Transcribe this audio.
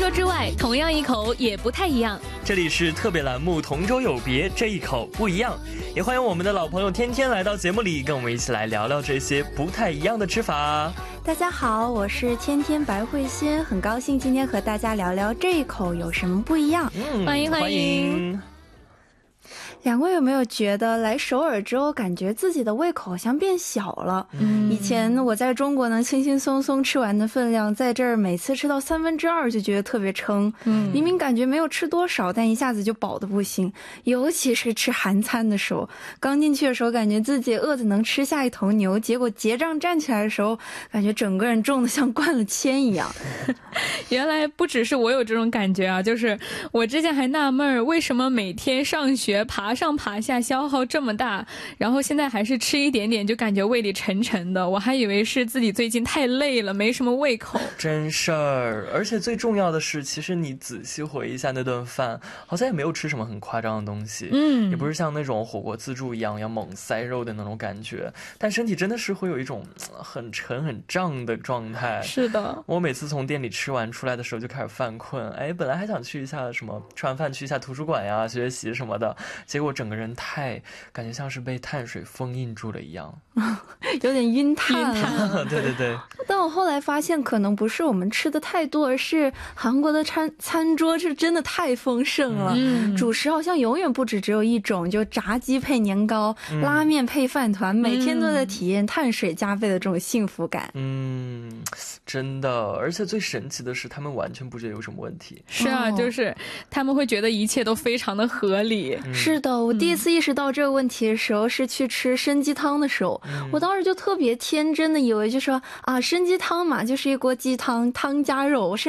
州之外，同样一口也不太一样。 这里是特别栏目《同州有别，这一口不一样》，也欢迎我们的老朋友天天来到节目里，跟我们一起来聊聊这些不太一样的吃法。 大家好，我是天天白慧欣，很高兴今天和大家聊聊这一口有什么不一样。 欢迎欢迎。 两位有没有觉得来首尔之后感觉自己的胃口好像变小了？以前我在中国能轻轻松松吃完的分量，在这儿每次吃到2/3就觉得特别撑。明明感觉没有吃多少，但一下子就饱得不行。尤其是吃韩餐的时候，刚进去的时候感觉自己饿得能吃下一头牛，结果结账站起来的时候，感觉整个人重得像灌了铅一样。 原来不只是我有这种感觉啊，就是我之前还纳闷为什么每天上学爬上爬下消耗这么大，然后现在还是吃一点点就感觉胃里沉沉的，我还以为是自己最近太累了没什么胃口。 真事儿，而且最重要的是，其实你仔细回忆一下那顿饭，好像也没有吃什么很夸张的东西，也不是像那种火锅自助一样要猛塞肉的那种感觉，但身体真的是会有一种很沉很胀的状态。 是的， 我每次从店里吃完出来的时候就开始犯困，本来还想去一下什么吃完饭去一下图书馆呀学习什么的，结果整个人感觉像是被碳水封印住了一样， 有点晕碳了。 对对对。 但我后来发现可能不是我们吃的太多，而是韩国的餐桌是真的太丰盛了。主食好像永远不只有一种，就炸鸡配年糕，拉面配饭团，每天都在体验碳水加倍的这种幸福感。 真的，而且最神奇的是他们完全不觉得有什么问题。 是啊，就是他们会觉得一切都非常的合理。 是的，我第一次意识到这个问题的时候是去吃参鸡汤的时候，我当时就特别天真的以为就说啊，参鸡汤嘛就是一锅鸡汤，汤加肉，